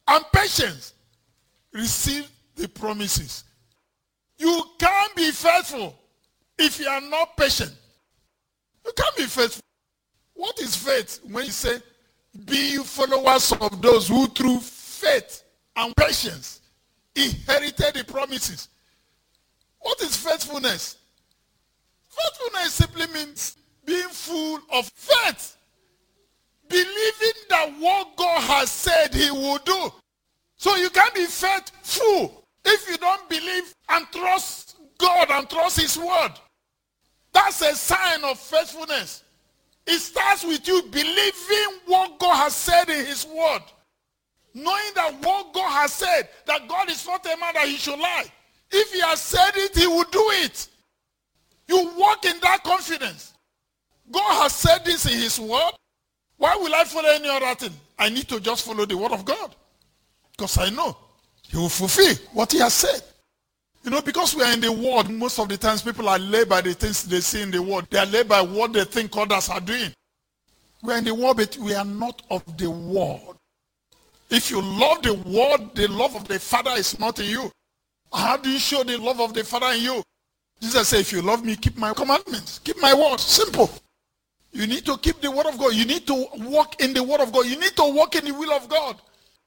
and patience receive the promises. You can't be faithful if you are not patient. You can't be faithful. What is faith? When you say, be you followers of those who through faith and patience inherited the promises. What is faithfulness? Faithfulness simply means being full of faith. Believing that what God has said he will do. So you can't be faithful if you don't believe and trust God and trust his word. That's a sign of faithfulness. It starts with you believing what God has said in his word. Knowing that what God has said, that God is not a man that he should lie. If he has said it, he will do it. You walk in that confidence. God has said this in his word. Why will I follow any other thing? I need to just follow the word of God. Because I know he will fulfill what he has said. You know, because we are in the world, most of the times people are led by the things they see in the world. They are led by what they think others are doing. We are in the world, but we are not of the world. If you love the world, the love of the Father is not in you. How do you show the love of the Father in you? Jesus said, if you love me, keep my commandments. Keep my word. Simple. You need to keep the word of God. You need to walk in the word of God. You need to walk in the will of God.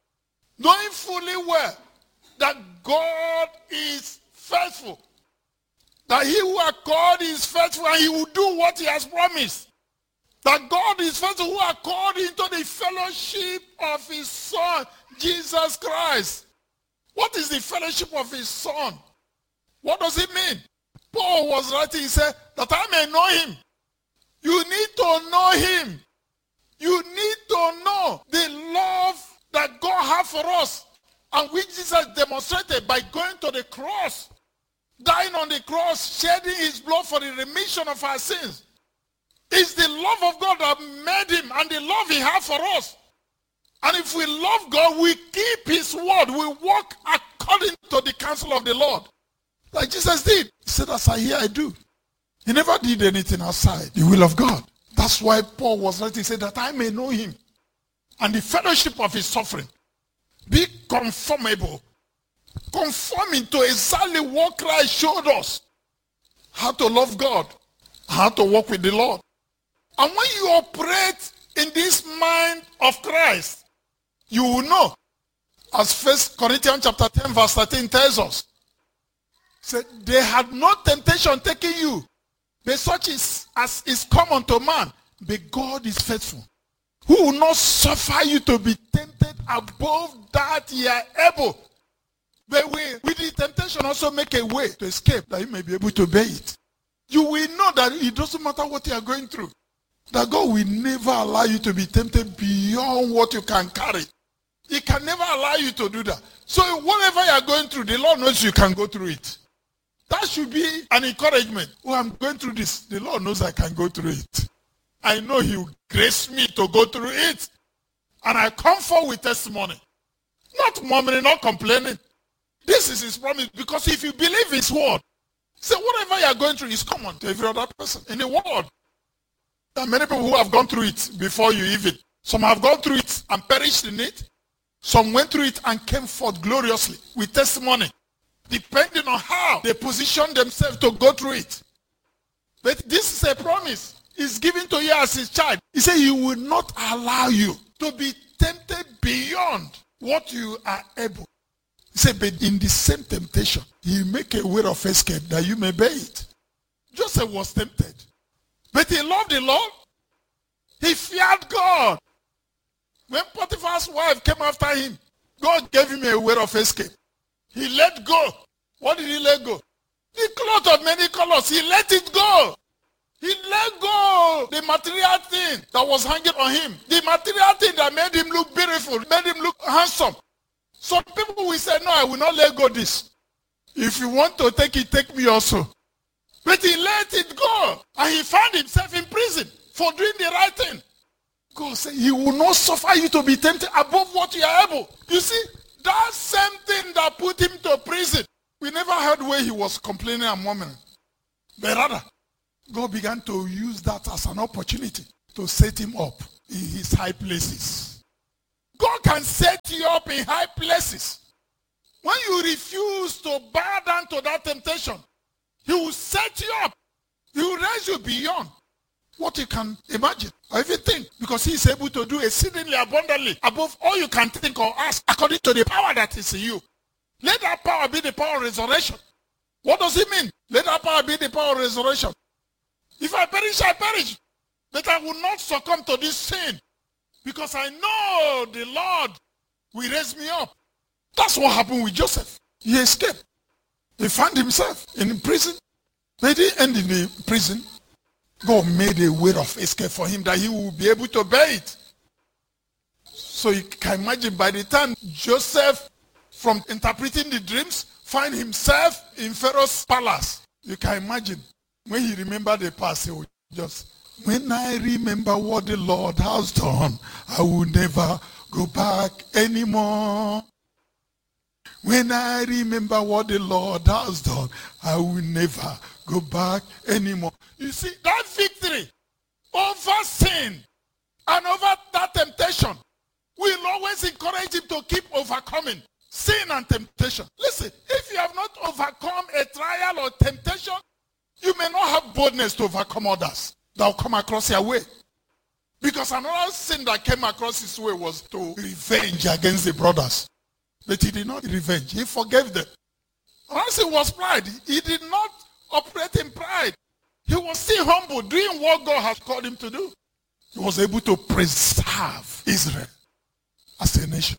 Knowing fully well that God is faithful. That he who has called is faithful and he will do what he has promised. That God is faithful who has called into the fellowship of his Son, Jesus Christ. What is the fellowship of his Son? What does it mean? Paul was writing, he said, that I may know him. You need to know him. You need to know the love that God has for us and which Jesus demonstrated by going to the cross, dying on the cross, shedding his blood for the remission of our sins. It's the love of God that made him and the love he has for us. And if we love God, we keep his word. We walk according to the counsel of the Lord. Like Jesus did. He said, as I hear, I do. He never did anything outside the will of God. That's why Paul was writing, he said, that I may know him and the fellowship of his suffering. Be conformable. Conforming to exactly what Christ showed us. How to love God. How to walk with the Lord. And when you operate in this mind of Christ, you will know. As 1 Corinthians chapter 10 verse 13 tells us. Said, they had no temptation taking you, but such as is common to man. But God is faithful, who will not suffer you to be tempted above that ye are able. But with the temptation also make a way to escape, that you may be able to bear it. You will know that it doesn't matter what you are going through. That God will never allow you to be tempted beyond what you can carry. He can never allow you to do that. So whatever you are going through, the Lord knows you can go through it. That should be an encouragement. Oh, I'm going through this. The Lord knows I can go through it. I know he will grace me to go through it. And I come forward with testimony. Not murmuring, not complaining. This is his promise. Because if you believe his word, say whatever you are going through is common to every other person in the world. There are many people who have gone through it before you even. Some have gone through it and perished in it. Some went through it and came forth gloriously with testimony. Depending on how they position themselves to go through it. But this is a promise. It's given to you as his child. He said he will not allow you to be tempted beyond what you are able. He said, but in the same temptation, he will make a way of escape that you may bear it. Joseph was tempted. But he loved the Lord. He feared God. When Potiphar's wife came after him, God gave him a way of escape. He let go. What did he let go? The cloth of many colors. He let it go. He let go the material thing that was hanging on him. The material thing that made him look beautiful, made him look handsome. Some people will say, no, I will not let go this. If you want to take it, take me also. But he let it go. And he found himself in prison for doing the right thing. God said, he will not suffer you to be tempted above what you are able. You see, that same thing that put him to prison, we never heard where he was complaining and murmuring. But rather, God began to use that as an opportunity to set him up in his high places. God can set you up up in high places. When you refuse to bow down to that temptation, he will set you up. He will raise you beyond what you can imagine or even think, because he is able to do exceedingly abundantly above all you can think or ask, according to the power that is in you. Let that power be the power of resurrection. What does it mean? Let that power be the power of resurrection. If I perish, I perish. But I will not succumb to this sin, because I know the Lord will raise me up. That's what happened with Joseph. He escaped. He found himself in prison. But he didn't end in the prison. God made a way of escape for him that he will be able to bear it. So you can imagine, by the time Joseph, from interpreting the dreams, find himself in Pharaoh's palace, you can imagine when he remembered the past, he would just, when I remember what the Lord has done, I will never go back anymore. When I remember what the Lord has done, I will never go back anymore. You see, that victory over sin and over that temptation will always encourage him to keep overcoming sin and temptation. Listen, if you have not overcome a trial or temptation, you may not have boldness to overcome others that will come across your way. Because another sin that came across his way was to revenge against the brothers. But he did not revenge. He forgave them. Once it was pride, he did not operate in pride. He was still humble, doing what God has called him to do. He was able to preserve Israel as a nation.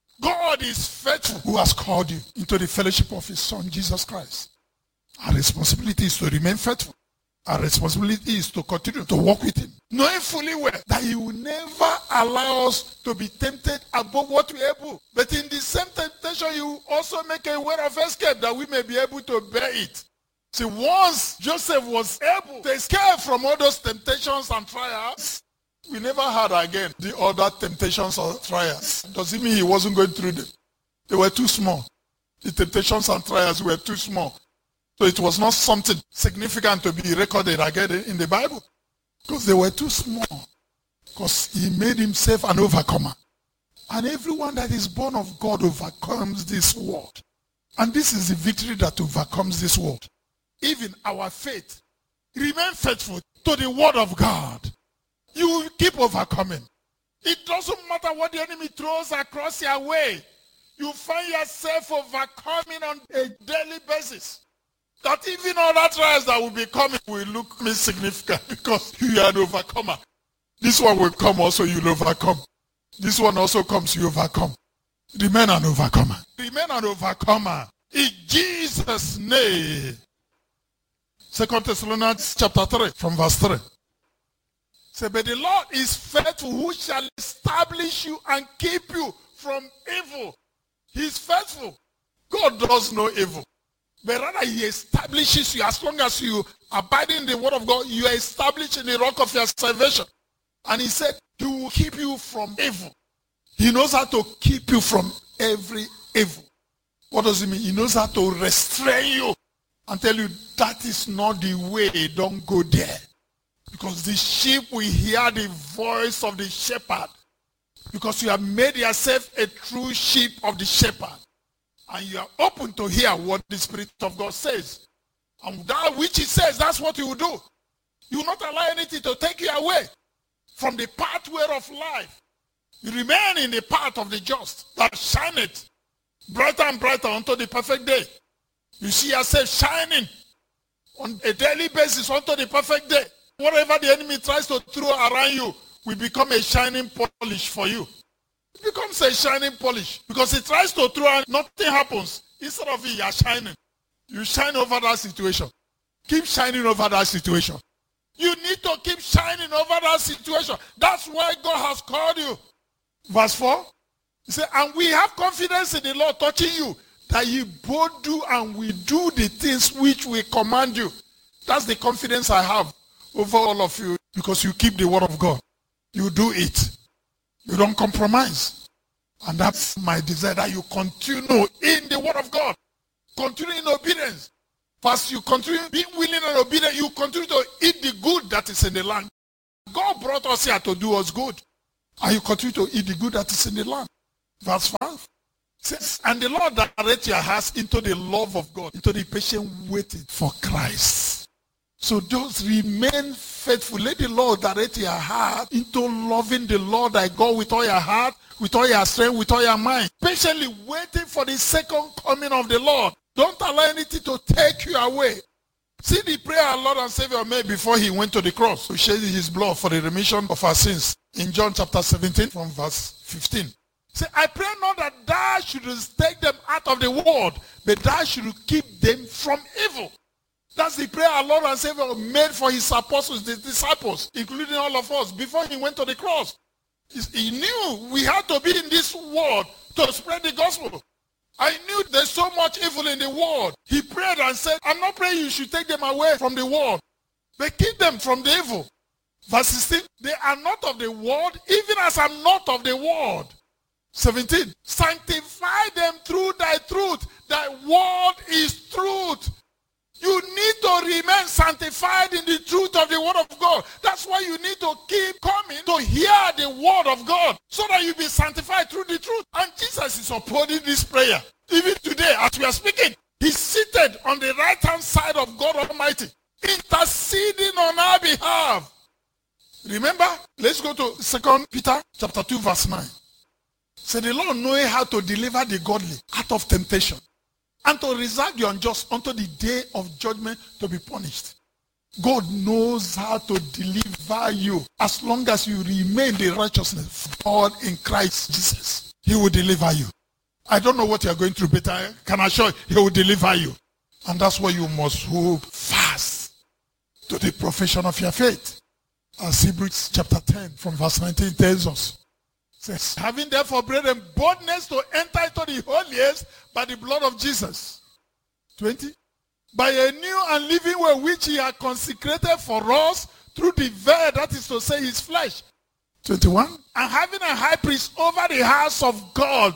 God is faithful, who has called you into the fellowship of his Son, Jesus Christ. Our responsibility is to remain faithful. Our responsibility is to continue to walk with him, knowing fully well that he will never allow us to be tempted above what we are able. But in the same temptation, he will also make a way of escape that we may be able to bear it. See, once Joseph was able to escape from all those temptations and trials, we never had again the other temptations or trials. Does it mean he wasn't going through them? They were too small. The temptations and trials were too small. So it was not something significant to be recorded again in the Bible, because they were too small. Because he made himself an overcomer. And everyone that is born of God overcomes this world. And this is the victory that overcomes this world. Even our faith. Remain faithful to the word of God. You will keep overcoming. It doesn't matter what the enemy throws across your way. You find yourself overcoming on a daily basis. That even other trials that will be coming will look insignificant because you are an overcomer. This one will come also, you'll overcome. This one also comes, you overcome. Remain an overcomer. Remain an overcomer. In Jesus' name. 2 Thessalonians chapter 3 from verse 3. Say, but the Lord is faithful, who shall establish you and keep you from evil. He is faithful. God does no evil. But rather he establishes you. As long as you abide in the word of God, you are established in the rock of your salvation. And he said, he will keep you from evil. He knows how to keep you from every evil. What does it mean? He knows how to restrain you and tell you that is not the way, don't go there. Because the sheep will hear the voice of the shepherd. Because you have made yourself a true sheep of the shepherd. And you are open to hear what the Spirit of God says. And that which he says, that's what you will do. You will not allow anything to take you away from the pathway of life. You remain in the path of the just that shineth brighter and brighter unto the perfect day. You see yourself shining on a daily basis unto the perfect day. Whatever the enemy tries to throw around you will become a shining polish for you. It becomes a shining polish because it tries to throw and nothing happens. Instead of it, you are shining. You shine over that situation. Keep shining over that situation. You need to keep shining over that situation. That's why God has called you. Verse 4. He said, and we have confidence in the Lord touching you, that you both do and we do the things which we command you. That's the confidence I have over all of you, because you keep the word of God. You do it. You don't compromise. And that's my desire, that you continue in the word of God. Continue in obedience. First, you continue being willing and obedient. You continue to eat the good that is in the land. God brought us here to do us good. And you continue to eat the good that is in the land. Verse 5 says, and the Lord direct your hearts into the love of God, into the patient waiting for Christ. So just remain faithful. Let the Lord direct your heart into loving the Lord thy God with all your heart, with all your strength, with all your mind. Patiently waiting for the second coming of the Lord. Don't allow anything to take you away. See the prayer our Lord and Savior made before he went to the cross to shed his blood for the remission of our sins. In John chapter 17 from verse 15. Say, I pray not that thou shouldest take them out of the world, but thou shouldest keep them from evil. That's the prayer our Lord and Savior made for his apostles, the disciples, including all of us, before he went to the cross. He knew we had to be in this world to spread the gospel. I knew there's so much evil in the world. He prayed and said, I'm not praying you should take them away from the world, but keep them from the evil. Verse 16, they are not of the world, even as I'm not of the world. 17, sanctify them through thy truth. Thy word is truth. You need to remain sanctified in the truth of the word of God. That's why you need to keep coming to hear the word of God so that you be sanctified through the truth. And Jesus is upholding this prayer. Even today, as we are speaking, he's seated on the right-hand side of God Almighty, interceding on our behalf. Remember, let's go to 2 Peter chapter 2, verse 9. So the Lord knowing how to deliver the godly out of temptation, and to reserve the unjust unto the day of judgment to be punished. God knows how to deliver you as long as you remain the righteousness of God in Christ Jesus. He will deliver you. I don't know what you are going through, but I can assure you, he will deliver you. And that's why you must hold fast to the profession of your faith. As Hebrews chapter 10 from verse 19 tells us. Says, having therefore brethren boldness to enter into the holiest by the blood of Jesus. 20. By a new and living way which he had consecrated for us through the veil, that is to say his flesh. 21. And having a high priest over the house of God.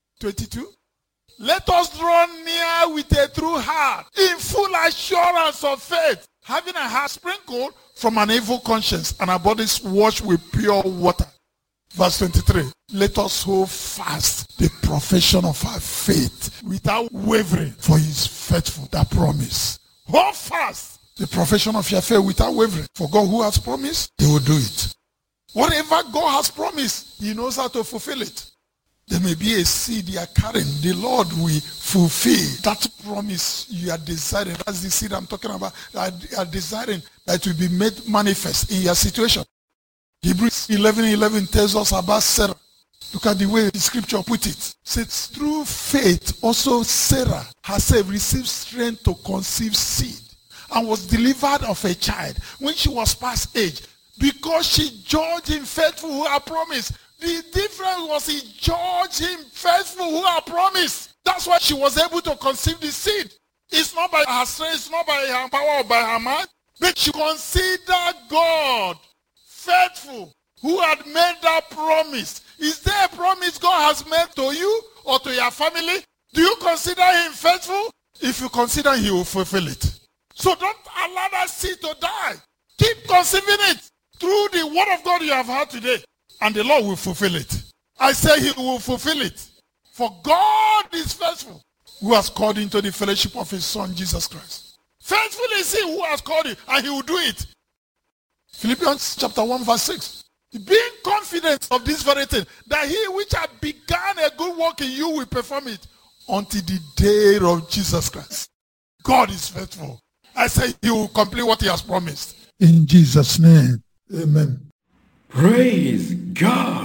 22. Let us draw near with a true heart, in full assurance of faith, having a heart sprinkled from an evil conscience and our bodies washed with pure water. Verse 23, let us hold fast the profession of our faith without wavering, for he is faithful, that promise. Hold fast the profession of your faith without wavering, for God who has promised, he will do it. Whatever God has promised, he knows how to fulfill it. There may be a seed you are carrying. The Lord will fulfill that promise you are desiring. That's the seed I'm talking about. You are desiring that will be made manifest in your situation. Hebrews 11:11 tells us about Sarah. Look at the way the scripture put it. It says, through faith also Sarah herself received strength to conceive seed and was delivered of a child when she was past age, because she judged him faithful who had promised. The difference was he judged him faithful who had promised. That's why she was able to conceive the seed. It's not by her strength, it's not by her power or by her mind, but she considered God faithful who had made that promise. Is there a promise God has made to you or to your family? Do you consider him faithful? If you consider, he will fulfill it. So don't allow that seed to die. Keep conceiving it through the word of God you have heard today, and the Lord will fulfill it. I say he will fulfill it. For God is faithful, who has called into the fellowship of his Son, Jesus Christ. Faithful is he who has called you, and he will do it. Philippians chapter 1 verse 6. Being confident of this very thing, that he which had begun a good work in you will perform it until the day of Jesus Christ. God is faithful. I say he will complete what he has promised. In Jesus' name, amen. Praise God.